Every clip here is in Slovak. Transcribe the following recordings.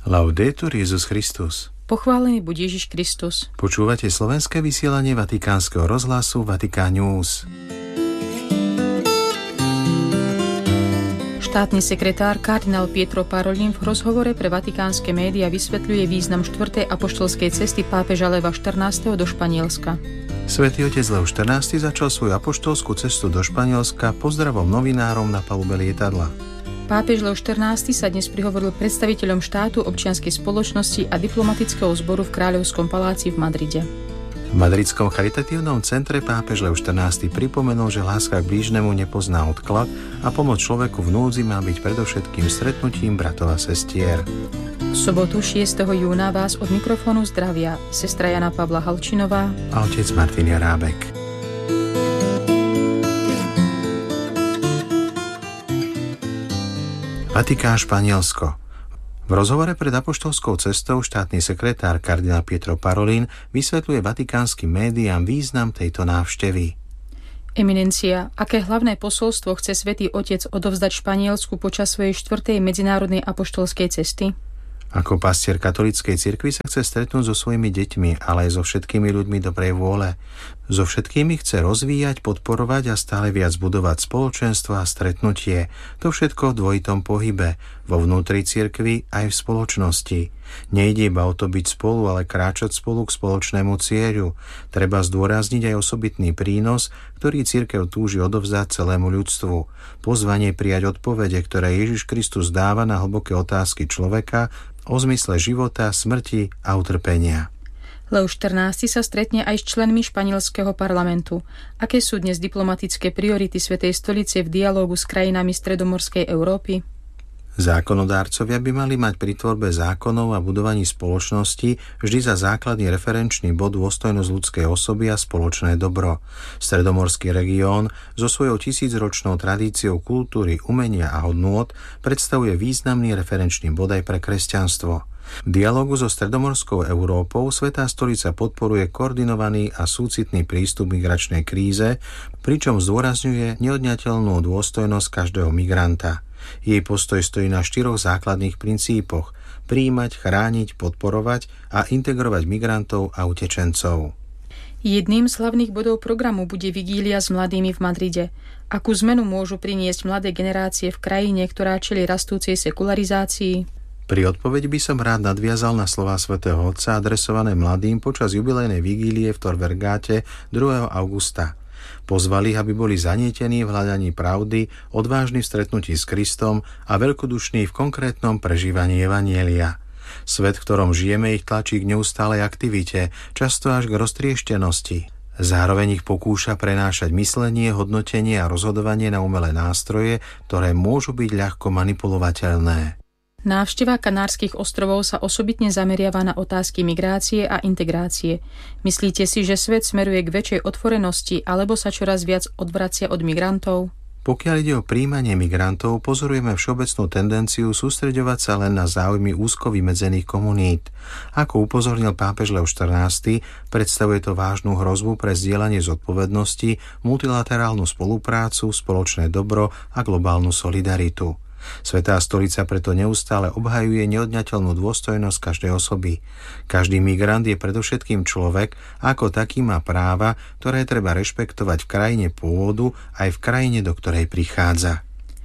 Laudetur Jesus Christus. Pochválený buď Ježiš Kristus. Počúvate slovenské vysielanie Vatikánskeho rozhlasu Vatikán News. Štátny sekretár kardinál Pietro Parolin v rozhovore pre vatikánske médiá vysvetľuje význam 4. apoštolskej cesty pápeža Leva XIV. Do Španielska. Svätý otec Lev XIV. Začal svoju apoštolskú cestu do Španielska pozdravom novinárom na palube lietadla. Pápež Lev XIV. Sa dnes prihovoril predstaviteľom štátu, občianskej spoločnosti a diplomatického zboru v Kráľovskom paláci v Madride. V madridskom charitatívnom centre pápež Lev XIV. Pripomenul, že láska k blížnemu nepozná odklad a pomoc človeku v núdzi má byť predovšetkým stretnutím bratov a sestier. V sobotu 6. júna vás od mikrofónu zdravia sestra Jana Pavla Halčinová a otec Martin Jarábek. Vatikán, Španielsko. V rozhovore pred apoštolskou cestou štátny sekretár kardinál Pietro Parolin vysvetľuje vatikánskym médiám význam tejto návštevy. Eminencia, aké hlavné posolstvo chce Svätý Otec odovzdať Španielsku počas svojej 4. medzinárodnej apoštolskej cesty? Ako pastier katolíckej cirkvi sa chce stretnúť so svojimi deťmi, ale aj so všetkými ľuďmi dobrej vôle. So všetkými chce rozvíjať, podporovať a stále viac budovať spoločenstvo a stretnutie. To všetko v dvojitom pohybe, vo vnútri cirkvi aj v spoločnosti. Nejde iba o to byť spolu, ale kráčať spolu k spoločnému cieľu. Treba zdôrazniť aj osobitný prínos, ktorý cirkev túži odovzdať celému ľudstvu. Pozvanie prijať odpovede, ktoré Ježiš Kristus dáva na hlboké otázky človeka, o zmysle života, smrti a utrpenia. Lev XIV. Sa stretne aj s členmi španielského parlamentu. Aké sú dnes diplomatické priority Svätej stolice v dialógu s krajinami stredomorskej Európy? Zákonodárcovia by mali mať pri tvorbe zákonov a budovaní spoločnosti vždy za základný referenčný bod dôstojnosť ľudskej osoby a spoločné dobro. Stredomorský región so svojou 1000-ročnou tradíciou kultúry, umenia a hodnôt predstavuje významný referenčný bod aj pre kresťanstvo. V dialógu so stredomorskou Európou Svätá stolica podporuje koordinovaný a súcitný prístup k migračnej kríze, pričom zdôrazňuje neodňateľnú dôstojnosť každého migranta. Jej postoj stojí na 4 základných princípoch: prijímať, chrániť, podporovať a integrovať migrantov a utečencov. Jedným z hlavných bodov programu bude vigília s mladými v Madride. Akú zmenu môžu priniesť mladé generácie v krajine, ktorá čelí rastúcej sekularizácii? Pri odpovedi by som rád nadviazal na slová svätého Otca adresované mladým počas jubilejnej vigílie v Tor Vergate 2. augusta. Pozvali, aby boli zanietení v hľadaní pravdy, odvážni v stretnutí s Kristom a veľkodušní v konkrétnom prežívaní evanjelia. Svet, v ktorom žijeme, ich tlačí k neustálej aktivite, často až k roztrieštenosti. Zároveň ich pokúša prenášať myslenie, hodnotenie a rozhodovanie na umelé nástroje, ktoré môžu byť ľahko manipulovateľné. Návšteva Kanárskych ostrovov sa osobitne zameriava na otázky migrácie a integrácie. Myslíte si, že svet smeruje k väčšej otvorenosti alebo sa čoraz viac odvracia od migrantov? Pokiaľ ide o prijímanie migrantov, pozorujeme všeobecnú tendenciu sústreďovať sa len na záujmy úzko vymedzených komunít. Ako upozornil pápež Lev XIV, predstavuje to vážnu hrozbu pre zdieľanie zodpovednosti, multilaterálnu spoluprácu, spoločné dobro a globálnu solidaritu. Svätá stolica preto neustále obhajuje neodňateľnú dôstojnosť každej osoby. Každý migrant je predovšetkým človek a ako taký má práva, ktoré treba rešpektovať v krajine pôvodu aj v krajine, do ktorej prichádza.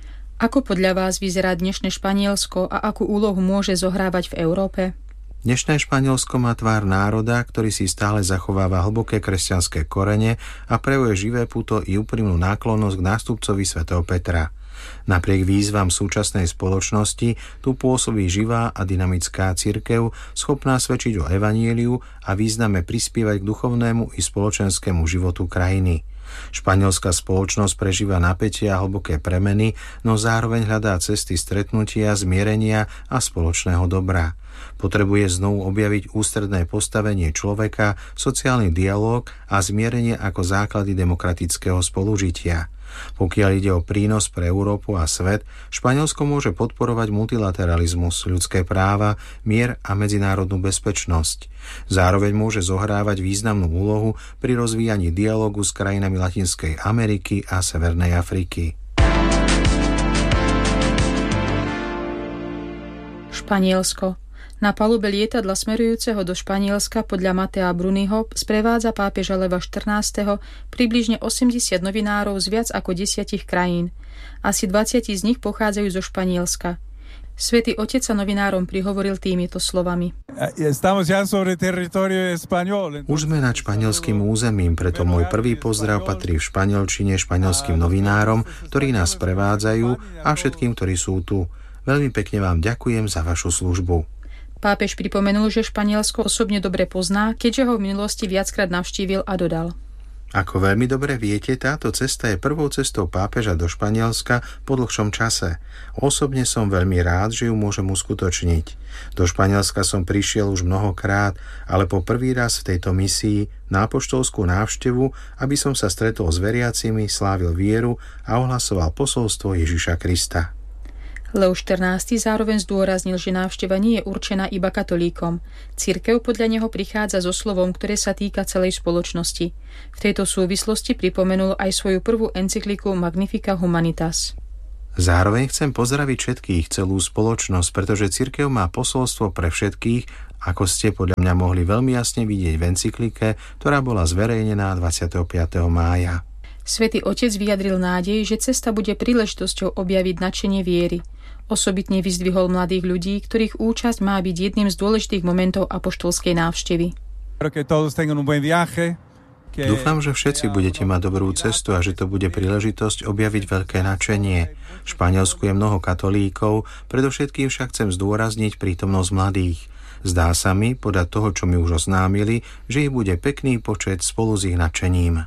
Ako podľa vás vyzerá dnešné Španielsko a akú úlohu môže zohrávať v Európe? Dnešné Španielsko má tvár národa, ktorý si stále zachováva hlboké kresťanské korene a prejavuje živé puto i úprimnú náklonnosť k nástupcovi svätého Petra. Napriek výzvam súčasnej spoločnosti tu pôsobí živá a dynamická cirkev, schopná svedčiť o evanjeliu a význame prispievať k duchovnému i spoločenskému životu krajiny. Španielská spoločnosť prežíva napätie a hlboké premeny, no zároveň hľadá cesty stretnutia, zmierenia a spoločného dobra. Potrebuje znovu objaviť ústredné postavenie človeka, sociálny dialóg a zmierenie ako základy demokratického spolužitia. Pokiaľ ide o prínos pre Európu a svet, Španielsko môže podporovať multilateralizmus, ľudské práva, mier a medzinárodnú bezpečnosť. Zároveň môže zohrávať významnú úlohu pri rozvíjaní dialógu s krajinami Latinskej Ameriky a Severnej Afriky. Španielsko. Na palube lietadla smerujúceho do Španielska podľa Matea Bruniho sprevádza pápeža Leva XIV. Približne 80 novinárov z viac ako 10 krajín. Asi 20 z nich pochádzajú zo Španielska. Svätý Otec sa novinárom prihovoril týmito slovami. Už sme nad španielským územím, preto môj prvý pozdrav patrí v španielčine španielským novinárom, ktorí nás prevádzajú, a všetkým, ktorí sú tu. Veľmi pekne vám ďakujem za vašu službu. Pápež pripomenul, že Španielsko osobne dobre pozná, keďže ho v minulosti viackrát navštívil, a dodal: Ako veľmi dobre viete, táto cesta je prvou cestou pápeža do Španielska po dlhšom čase. Osobne som veľmi rád, že ju môžem uskutočniť. Do Španielska som prišiel už mnohokrát, ale po prvý raz v tejto misii na apoštolskú návštevu, aby som sa stretol s veriacimi, slávil vieru a ohlasoval posolstvo Ježiša Krista. Leo XIV. Zároveň zdôraznil, že návšteva nie je určená iba katolíkom. Cirkev podľa neho prichádza so slovom, ktoré sa týka celej spoločnosti. V tejto súvislosti pripomenul aj svoju prvú encykliku Magnificat Humanitas. Zároveň chcem pozdraviť všetkých, celú spoločnosť, pretože cirkev má posolstvo pre všetkých, ako ste podľa mňa mohli veľmi jasne vidieť v encyklike, ktorá bola zverejnená 25. mája. Svätý Otec vyjadril nádej, že cesta bude príležitosťou objaviť nadšenie viery. Osobitne vyzdvihol mladých ľudí, ktorých účasť má byť jedným z dôležitých momentov apoštolskej návštevy. Dúfam, že všetci budete mať dobrú cestu a že to bude príležitosť objaviť veľké nadšenie. V Španielsku je mnoho katolíkov, predovšetkým však chcem zdôrazniť prítomnosť mladých. Zdá sa mi, podľa toho, čo mi už oznámili, že ich bude pekný počet spolu s ich nadšením.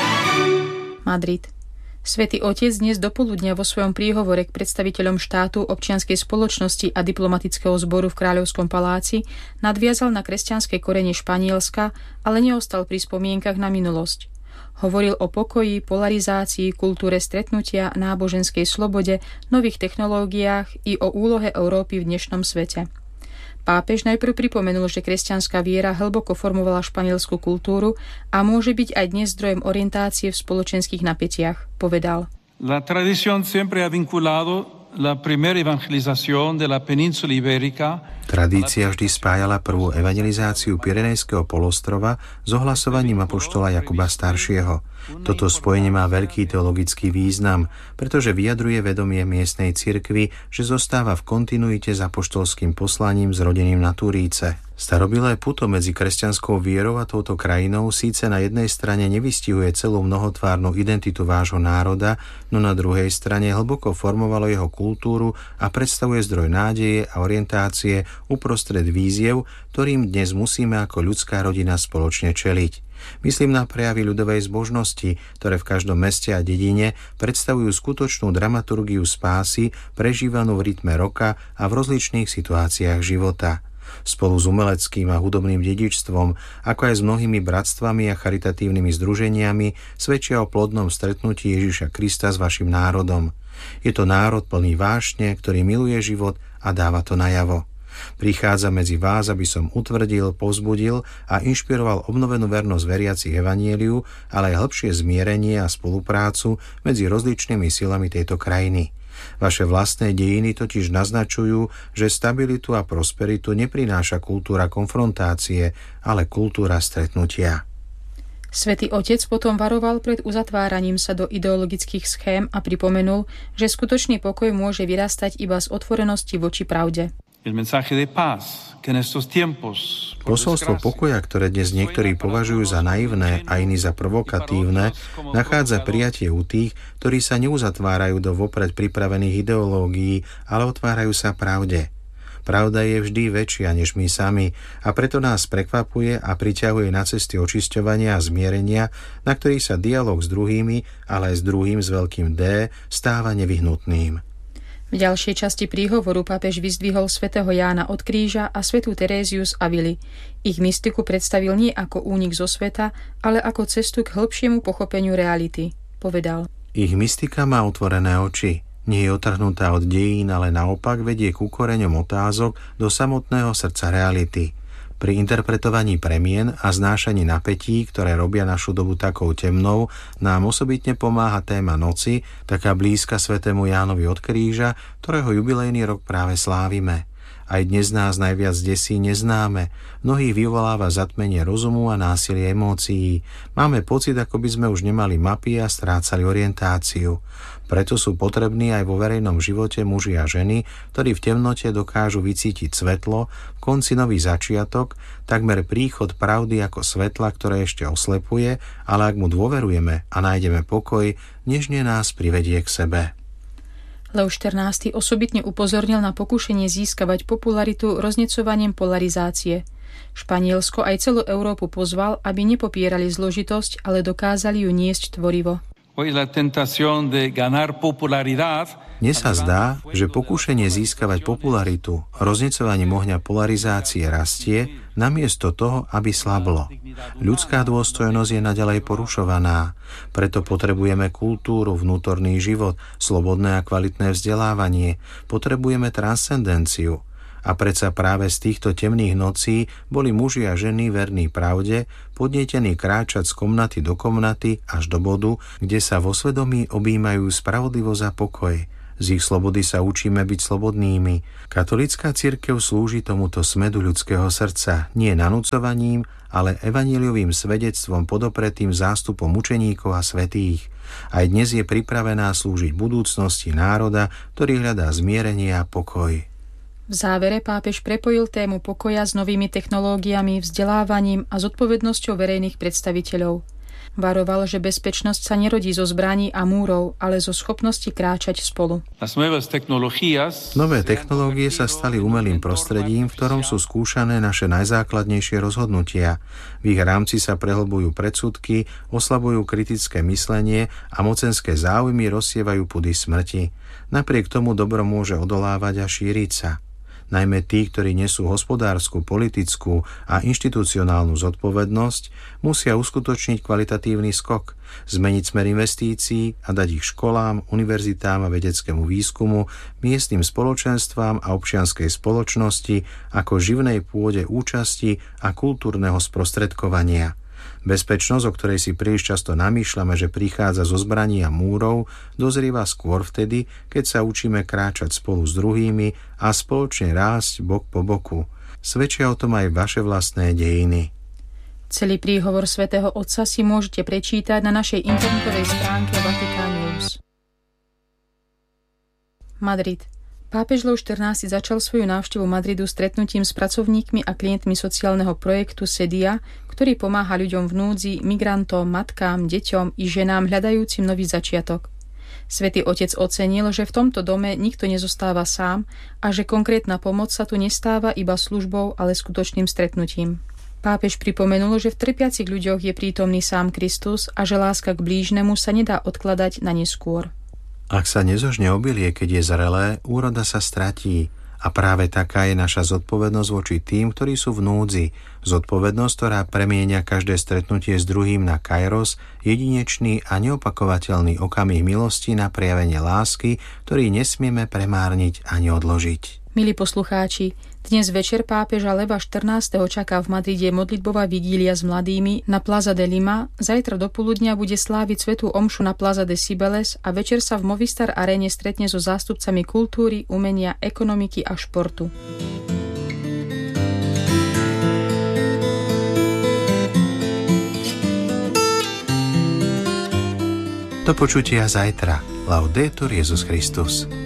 Madrid. Svätý Otec dnes dopoludnia vo svojom príhovore k predstaviteľom štátu, občianskej spoločnosti a diplomatického zboru v Kráľovskom paláci nadviazal na kresťanské korene Španielska, ale neostal pri spomienkach na minulosť. Hovoril o pokoji, polarizácii, kultúre stretnutia, náboženskej slobode, nových technológiách i o úlohe Európy v dnešnom svete. Pápež najprv pripomenul, že kresťanská viera hlboko formovala španielsku kultúru a môže byť aj dnes zdrojom orientácie v spoločenských napätiach. Povedal: La tradición siempre ha vinculado la primera evangelización de la península ibérica. Tradícia vždy spájala prvú evangelizáciu Pyrenejského polostrova s ohlasovaním apoštola Jakuba staršieho. Toto spojenie má veľký teologický význam, pretože vyjadruje vedomie miestnej cirkvi, že zostáva v kontinuite s apoštolským poslaním zrodeným na Turíce. Starobilé puto medzi kresťanskou vierou a touto krajinou síce na jednej strane nevystihuje celú mnohotvárnu identitu vášho národa, no na druhej strane hlboko formovalo jeho kultúru a predstavuje zdroj nádeje a orientácie uprostred víziev, ktorým dnes musíme ako ľudská rodina spoločne čeliť. Myslím na prejavy ľudovej zbožnosti, ktoré v každom meste a dedine predstavujú skutočnú dramaturgiu spásy, prežívanú v rytme roka a v rozličných situáciách života. Spolu s umeleckým a hudobným dedičstvom, ako aj s mnohými bratstvami a charitatívnymi združeniami, svedčia o plodnom stretnutí Ježiša Krista s vašim národom. Je to národ plný vášne, ktorý miluje život a dáva to najavo. Prichádza medzi vás, aby som utvrdil, povzbudil a inšpiroval obnovenú vernosť veriacich evanjeliu, ale aj hlbšie zmierenie a spoluprácu medzi rozličnými silami tejto krajiny. Vaše vlastné dejiny totiž naznačujú, že stabilitu a prosperitu neprináša kultúra konfrontácie, ale kultúra stretnutia. Svätý Otec potom varoval pred uzatváraním sa do ideologických schém a pripomenul, že skutočný pokoj môže vyrastať iba z otvorenosti voči pravde. Posolstvo pokoja, ktoré dnes niektorí považujú za naivné a iní za provokatívne, nachádza prijatie u tých, ktorí sa neuzatvárajú do vopred pripravených ideológií, ale otvárajú sa pravde. Pravda je vždy väčšia než my sami a preto nás prekvapuje a priťahuje na cesty očisťovania a zmierenia, na ktorých sa dialóg s druhými, ale aj s druhým s veľkým D stáva nevyhnutným. V ďalšej časti príhovoru pápež vyzdvihol svätého Jána od Kríža a svätú Teréziu z Avily. Ich mystiku predstavil nie ako únik zo sveta, ale ako cestu k hĺbšiemu pochopeniu reality. Povedal: Ich mystika má otvorené oči. Nie je otrhnutá od dejín, ale naopak vedie ku koreňom otázok do samotného srdca reality. Pri interpretovaní premien a znášaní napätí, ktoré robia našu dobu takou temnou, nám osobitne pomáha téma noci, taká blízka svätému Jánovi od Kríža, ktorého jubilejný rok práve slávime. Aj dnes nás najviac desí neznáme. Mnohých vyvoláva zatmenie rozumu a násilie emócií. Máme pocit, ako by sme už nemali mapy a strácali orientáciu. Preto sú potrební aj vo verejnom živote muži a ženy, ktorí v temnote dokážu vycítiť svetlo, v konci nový začiatok, takmer príchod pravdy ako svetla, ktoré ešte oslepuje, ale ak mu dôverujeme a nájdeme pokoj, nežne nás privedie k sebe. Leo XIV osobitne upozornil na pokušenie získavať popularitu roznecovaním polarizácie. Španielsko aj celú Európu pozval, aby nepopierali zložitosť, ale dokázali ju niesť tvorivo. Dnes sa zdá, že pokušenie získavať popularitu roznecovaním ohňa polarizácie rastie, namiesto toho, aby slablo. Ľudská dôstojnosť je naďalej porušovaná, preto potrebujeme kultúru, vnútorný život, slobodné a kvalitné vzdelávanie, potrebujeme transcendenciu. A predsa práve z týchto temných nocí boli muži a ženy verní pravde, podnietení kráčať z komnaty do komnaty až do bodu, kde sa vo svedomí objímajú spravodlivosť a pokoj. Z ich slobody sa učíme byť slobodnými. Katolícka cirkev slúži tomuto smedu ľudského srdca, nie nanúcovaním, ale evanjeliovým svedectvom podopretým zástupom mučeníkov a svätých. Aj dnes je pripravená slúžiť budúcnosti národa, ktorý hľadá zmierenie a pokoj. V závere pápež prepojil tému pokoja s novými technológiami, vzdelávaním a zodpovednosťou verejných predstaviteľov. Varoval, že bezpečnosť sa nerodí zo zbraní a múrov, ale zo schopnosti kráčať spolu. Nové technológie sa stali umelým prostredím, v ktorom sú skúšané naše najzákladnejšie rozhodnutia. V ich rámci sa prehlbujú predsudky, oslabujú kritické myslenie a mocenské záujmy rozsievajú pudy smrti. Napriek tomu dobro môže odolávať a šíriť sa. Najmä tí, ktorí nesú hospodársku, politickú a inštitucionálnu zodpovednosť, musia uskutočniť kvalitatívny skok, zmeniť smer investícií a dať ich školám, univerzitám a vedeckému výskumu, miestnym spoločenstvám a občianskej spoločnosti ako živnej pôde účasti a kultúrneho sprostredkovania. Bezpečnosť, o ktorej si príliš často namýšľame, že prichádza zo zbraní a múrov, dozrieva skôr vtedy, keď sa učíme kráčať spolu s druhými a spoločne rásť bok po boku. Svedčia o tom aj vaše vlastné dejiny. Celý príhovor svätého Otca si môžete prečítať na našej internetovej stránke Vatican News. Madrid. Pápež Leo XIV začal svoju návštevu Madridu stretnutím s pracovníkmi a klientmi sociálneho projektu Sedia, ktorý pomáha ľuďom v núdzi, migrantom, matkám, deťom i ženám hľadajúcim nový začiatok. Svätý Otec ocenil, že v tomto dome nikto nezostáva sám a že konkrétna pomoc sa tu nestáva iba službou, ale skutočným stretnutím. Pápež pripomenul, že v trpiacich ľuďoch je prítomný sám Kristus a že láska k blížnemu sa nedá odkladať na neskôr. Ak sa nezožne obilie, keď je zrelé, úroda sa stratí. A práve taká je naša zodpovednosť voči tým, ktorí sú v núdzi. Zodpovednosť, ktorá premieňa každé stretnutie s druhým na kairos, jedinečný a neopakovateľný okamih milosti na prejavenie lásky, ktorý nesmieme premárniť ani odložiť. Milí poslucháči, dnes večer pápeža Leva XIV. Čaká v Madride modlitbová vigília s mladými na Plaza de Lima, zajtra do poludnia bude sláviť svätú omšu na Plaza de Cibeles a večer sa v Movistar Arene stretne so zástupcami kultúry, umenia, ekonomiky a športu. Do počutia zajtra. Laudetur Jesus Christus.